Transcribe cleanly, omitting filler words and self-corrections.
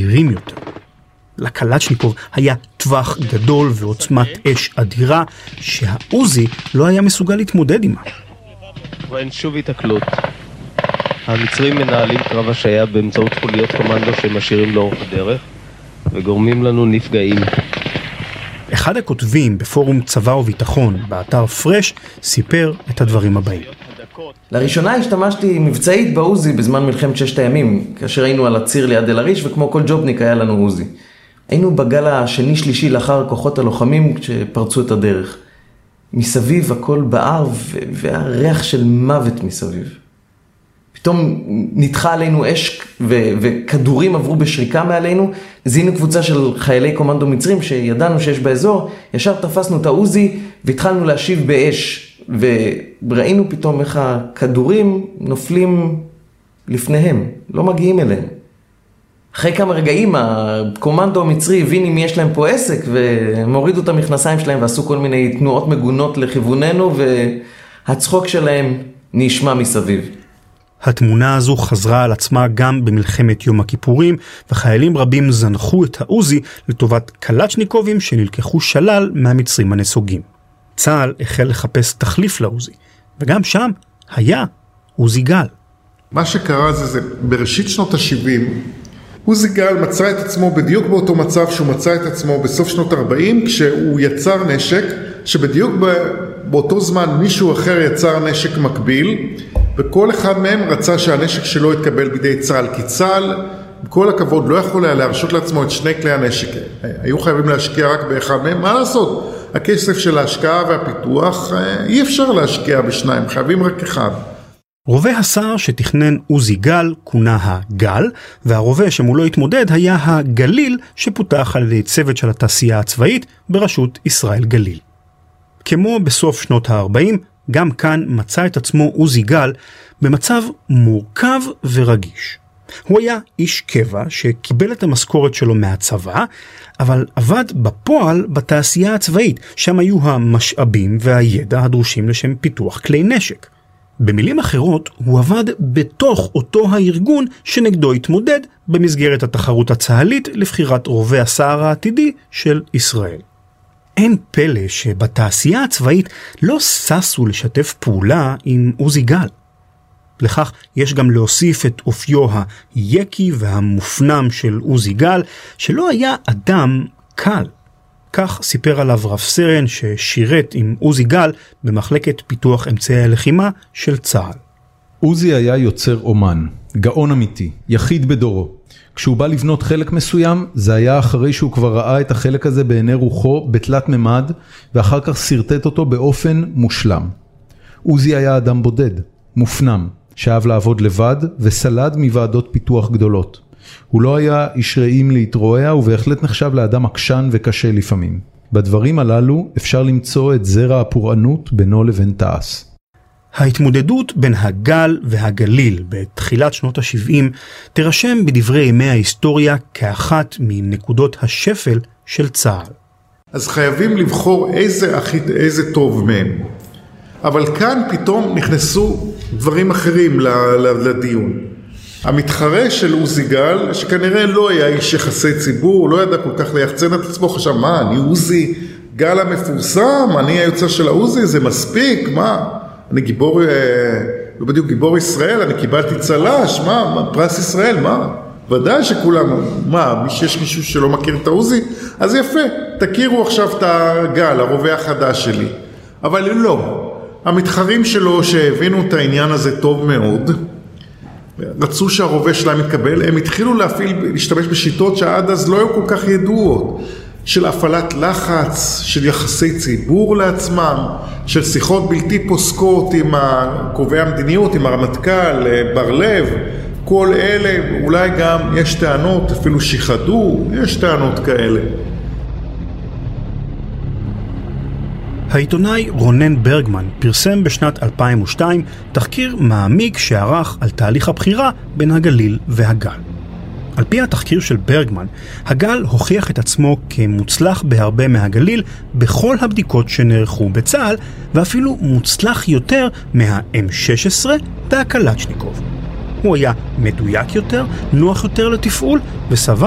מהירים יותר. לקלצ'ניקוב היה טווח גדול ועוצמת אש אדירה שהעוזי לא היה מסוגל להתמודד עימה. ואין שוב התקלות. המצרים מנהלים קרב השעיה באמצעות חוליות קומנדו שמשאירים לאורך הדרך וגורמים לנו נפגעים. אחד הכותבים בפורום צבא וביטחון באתר פרש סיפר את הדברים הבאים. לראשונה השתמשתי מבצעית בעוזי בזמן מלחמת ששת הימים, כאשר היינו על הציר ליד אל-עריש וכמו כל ג'ובניק היה לנו עוזי. היינו בגל השני-שלישי לאחר כוחות הלוחמים כשפרצו את הדרך. מסביב הכל בער והריח של מוות מסביב. פתאום נדחה עלינו אש וכדורים עברו בשריקה מעלינו. זיהינו קבוצה של חיילי קומנדו מצרים שידענו שיש באזור. ישר תפסנו את העוזי והתחלנו להשיב באש. וראינו פתאום איך הכדורים נופלים לפניהם, לא מגיעים אליהם. אחרי כמה רגעים הקומנדו המצרי הבין אם יש להם פה עסק והם הורידו את המכנסיים שלהם ועשו כל מיני תנועות מגונות לכיווננו והצחוק שלהם נשמע מסביב. התמונה הזו חזרה על עצמה גם במלחמת יום הכיפורים, וחיילים רבים זנחו את העוזי לטובת קלצ'ניקובים שנלקחו שלל מהמצרים הנסוגים. צה"ל החל לחפש תחליף לעוזי, וגם שם היה עוזי גל. מה שקרה זה בראשית שנות ה-70, עוזי גל מצא את עצמו בדיוק באותו מצב שהוא מצא את עצמו בסוף שנות ה-40, כשהוא יצר נשק, שבדיוק באותו זמן מישהו אחר יצר נשק מקביל, וכל אחד מהם רצה שהנשק שלו יתקבל בידי צה"ל, כי צה"ל, בכל הכבוד, לא יכול היה להרשות לעצמו את שני כלי הנשק. היו חייבים להשקיע רק באחד מהם, מה לעשות? הכסף של ההשקעה והפיתוח אי אפשר להשקיע בשניים, חייבים רק אחד. רובה הסער שתכנן עוזי גל כונה הגל, והרובה שמולו התמודד היה הגליל שפותח על ידי צוות של התעשייה הצבאית בראשות ישראל גליל. כמו בסוף שנות ה-40, גם כאן מצא את עצמו עוזי גל במצב מורכב ורגיש. הוא היה איש קבע שקיבל את המשכורת שלו מהצבא, אבל עבד בפועל בתעשייה הצבאית, שם היו המשאבים והידע הדרושים לשם פיתוח כלי נשק. במילים אחרות, הוא עבד בתוך אותו הארגון שנגדו התמודד במסגרת התחרות הצהלית לבחירת רובה הסער העתידי של ישראל. אין פלא שבתעשייה הצבאית לא ססו לשתף פעולה עם עוזי גל. לכך יש גם להוסיף את אופיו היקי והמופנם של עוזי גל, שלא היה אדם קל. כך סיפר עליו רב סרן ששירת עם עוזי גל במחלקת פיתוח אמצעי הלחימה של צה"ל. עוזי היה יוצר אומן, גאון אמיתי, יחיד בדורו. כשהוא בא לבנות חלק מסוים, זה היה אחרי שהוא כבר ראה את החלק הזה בעיני רוחו בתלת ממד, ואחר כך סרטט אותו באופן מושלם. עוזי היה אדם בודד, מופנם, שאהב לעבוד לבד וסלד מוועדות פיתוח גדולות. הוא לא היה איש רעים להתרועע, ובהחלט נחשב לאדם עקשן וקשה לפעמים. בדברים הללו אפשר למצוא את זרע הפורענות בינו לבין תעש. ההתמודדות בין הגל והגליל בתחילת שנות ה-70 תרשם בדברי ימי ההיסטוריה כאחת מנקודות השפל של צה"ל. אז חייבים לבחור איזה טוב מהם. אבל כאן פתאום נכנסו דברים אחרים לדיון. המתחרה של עוזי גל, שכנראה לא היה איש יחסי ציבור, לא ידע כל כך ליחצן את עצמו, חשב, מה, אני עוזי גל המפורסם, אני היוצא של העוזי, זה מספיק, מה? אני גיבור, לא בדיוק גיבור ישראל, אני קיבלתי צל"ש, מה, פרס ישראל, מה? ודאי שכולם, מה, יש מישהו שלא מכיר את העוזי? אז יפה, תכירו עכשיו את הגל, הרובה החדש שלי. אבל לא, המתחרים שלו שהבינו את העניין הזה טוב מאוד, רצו שהרובה שלהם יתקבל, הם התחילו להשתמש בשיטות שעד אז לא היו כל כך ידועות, של הפעלת לחץ, של יחסי ציבור לעצמם, של שיחות בלתי פוסקות עם קובעי המדיניות, עם הרמטכ"ל, בר לב, כל אלה, אולי גם יש טענות, אפילו שיחדו, יש טענות כאלה. העיתונאי רונן ברגמן פרסם בשנת 2002 תחקיר מעמיק שערך על תהליך הבחירה בין הגליל והגל. על פי התחקיר של ברגמן, הגל הוכיח את עצמו כמוצלח בהרבה מהגליל בכל הבדיקות שנערכו בצה"ל, ואפילו מוצלח יותר מה-M16 והקלצ'ניקוב. הוא היה מדויק יותר, נוח יותר לתפעול, וסבל